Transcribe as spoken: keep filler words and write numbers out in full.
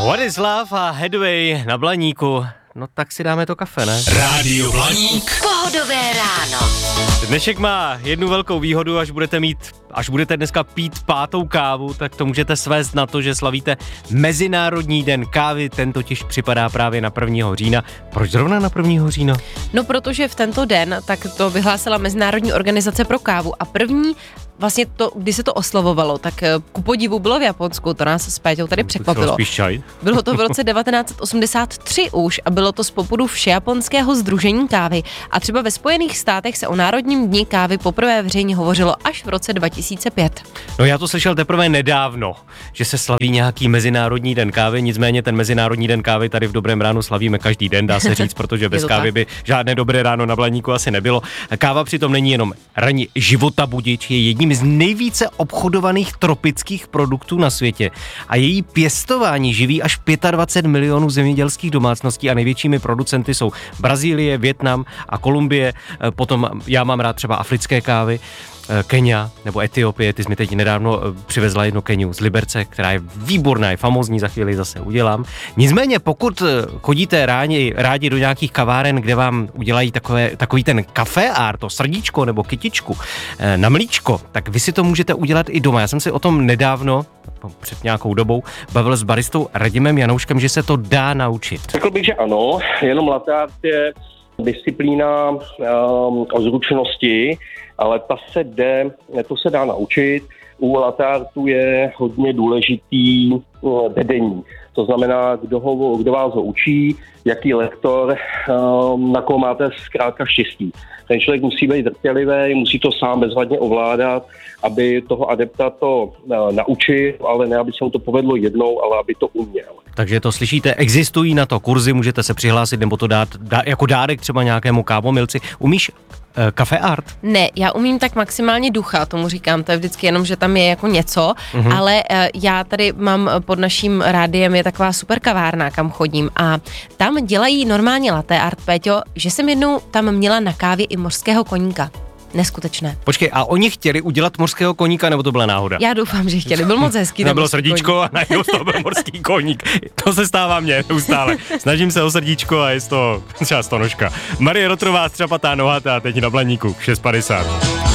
What is Love a Headway na Blaníku. No tak si dáme to kafe, ne? Rádio Blaník. Pohodové ráno. Dnešek má jednu velkou výhodu, až budete mít, až budete dneska pít pátou kávu, tak to můžete svést na to, že slavíte Mezinárodní den kávy, ten totiž připadá právě na prvního října. Proč zrovna na prvního října? No protože v tento den, tak to vyhlásila Mezinárodní organizace pro kávu a první vlastně to, když se to oslavovalo, tak ku podivu bylo v Japonsku, to nás s Péťou tady překvapilo. Bylo to v roce devatenáct osmdesát tři už a bylo to z popudu Všejaponského sdružení kávy a třeba ve Spojených státech se o Národním dni kávy poprvé veřejně hovořilo až v roce dva tisíce pět. No já to slyšel teprve nedávno, že se slaví nějaký Mezinárodní den kávy, nicméně ten Mezinárodní den kávy tady v Dobrém ránu slavíme každý den, dá se říct, protože bez kávy by žádné dobré ráno na Blaníku asi nebylo. Káva přitom není jenom ranní životabudič, je jedním z nejvíce obchodovaných tropických produktů na světě a její pěstování živí až dvacet pět milionů zemědělských domácností a největšími producenty jsou Brazílie, Vietnam a Kolumbie, potom já mám rád třeba africké kávy, Kenia nebo Etiopie, ty jsi mi teď nedávno přivezla jednu Keniu z Liberce, která je výborná, je famózní, za chvíli zase udělám. Nicméně pokud chodíte rádi, rádi do nějakých kaváren, kde vám udělají takové, takový ten café art, to srdíčko nebo kytičku na mlíčko, tak vy si to můžete udělat i doma. Já jsem si o tom nedávno, před nějakou dobou, bavil s baristou Radimem Janouškem, že se to dá naučit. Řekl bych, že ano, jenom latte art je disciplína um, o zručnosti, ale ta se jde, to se dá naučit. U latte artu je hodně důležitý vedení. To znamená, kdo, ho, kdo vás ho učí, jaký lektor, um, na koho máte zkrátka štěstí. Ten člověk musí být trpělivý, musí to sám bezvadně ovládat, aby toho adepta to uh, naučil, ale ne, aby se mu to povedlo jednou, ale aby to uměl. Takže to slyšíte, existují na to kurzy, můžete se přihlásit nebo to dát dá, jako dárek třeba nějakému kávomilci. Umíš uh, café art? Ne, já umím tak maximálně ducha, tomu říkám, to je vždycky jenom, že tam je jako něco, mm-hmm. ale uh, já tady mám pod naším rádiem je taková super kavárna, kam chodím a tam dělají normálně latte art, Péťo, že jsem jednou tam měla na kávě i mořského koníka. Neskutečné. Počkej, a oni chtěli udělat mořského koníka, nebo to byla náhoda? Já doufám, že chtěli, byl moc hezký. Nebylo srdíčko koník. A najednou to byl mořský koník. To se stává mně neustále. Snažím se o srdíčko a je to třeba stonožka. Marie Rotrová, střapatá nohata, teď na Blaníku, šest padesát.